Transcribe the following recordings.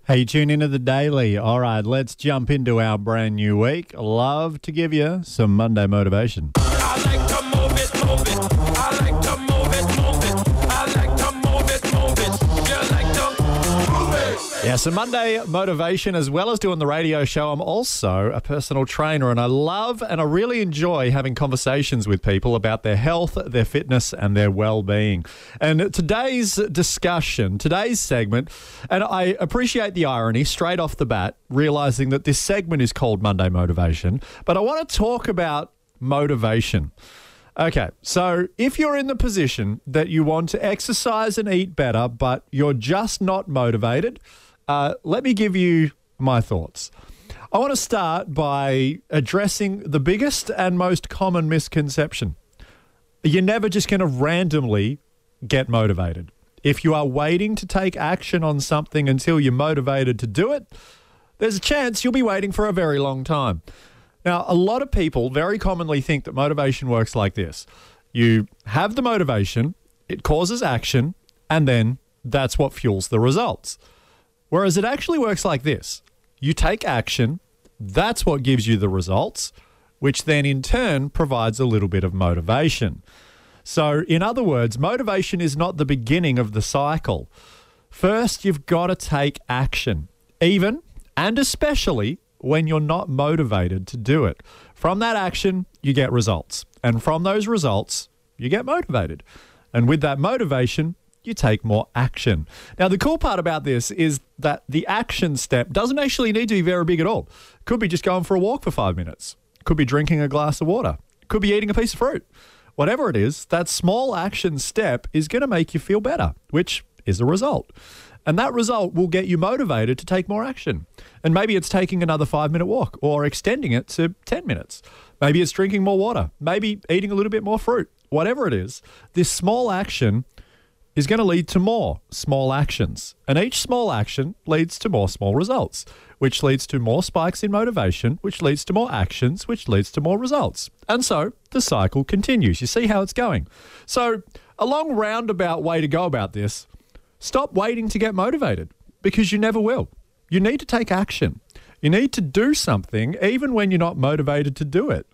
Hey, tune into the Daily. All right, let's jump into our brand new week. Love to give you some Monday motivation. I like to move it, move it. I like to move it, move it. I like to move it, move it. You like to move it. Yeah, so Monday motivation, as well as doing the radio show, I'm also a personal trainer, and I love and I really enjoy having conversations with people about their health, their fitness, and their well-being. And today's discussion, today's segment, and I appreciate the irony straight off the bat, realizing that this segment is called Monday Motivation, but I want to talk about motivation. Okay, so if you're in the position that you want to exercise and eat better, but you're just not motivated, let me give you my thoughts. I want to start by addressing the biggest and most common misconception. You're never just going to randomly get motivated. If you are waiting to take action on something until you're motivated to do it, there's a chance you'll be waiting for a very long time. Now, a lot of people very commonly think that motivation works like this. You have the motivation, it causes action, and then that's what fuels the results. Whereas it actually works like this. You take action, that's what gives you the results, which then in turn provides a little bit of motivation. So in other words, motivation is not the beginning of the cycle. First, you've got to take action, even and especially when you're not motivated to do it. From that action, you get results. And from those results, you get motivated. And with that motivation, you take more action. Now, the cool part about this is that the action step doesn't actually need to be very big at all. Could be just going for a walk for 5 minutes. Could be drinking a glass of water. Could be eating a piece of fruit. Whatever it is, that small action step is going to make you feel better, which is a result. And that result will get you motivated to take more action. And maybe it's taking another 5-minute walk or extending it to 10 minutes. Maybe it's drinking more water, maybe eating a little bit more fruit. Whatever it is, this small action is going to lead to more small actions. And each small action leads to more small results, which leads to more spikes in motivation, which leads to more actions, which leads to more results. And so the cycle continues. You see how it's going. So a long roundabout way to go about this: stop waiting to get motivated, because you never will. You need to take action. You need to do something even when you're not motivated to do it.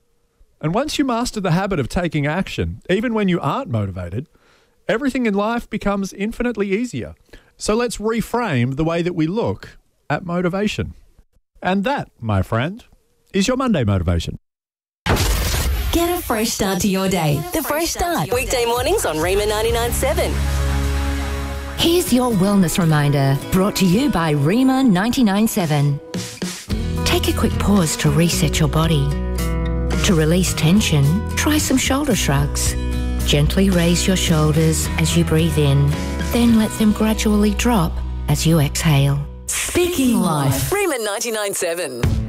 And once you master the habit of taking action, even when you aren't motivated, everything in life becomes infinitely easier. So let's reframe the way that we look at motivation. And that, my friend, is your Monday motivation. Get a fresh start to your day. The Fresh Start. Weekday mornings on Rima 99.7. Here's your wellness reminder, brought to you by Rima 99.7. Take a quick pause to reset your body. To release tension, try some shoulder shrugs. Gently raise your shoulders as you breathe in, then let them gradually drop as you exhale. Speaking Life. Rima 99.7.